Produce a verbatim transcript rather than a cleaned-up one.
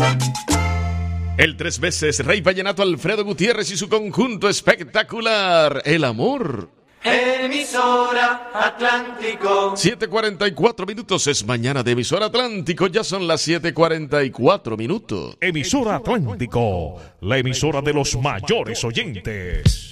El tres veces Rey Vallenato Alfredo Gutiérrez y su conjunto espectacular, El Amor. Emisora Atlántico. siete cuarenta y cuatro minutos, es mañana de Emisora Atlántico, ya son las siete cuarenta y cuatro minutos. Emisora Atlántico, la emisora de los mayores oyentes.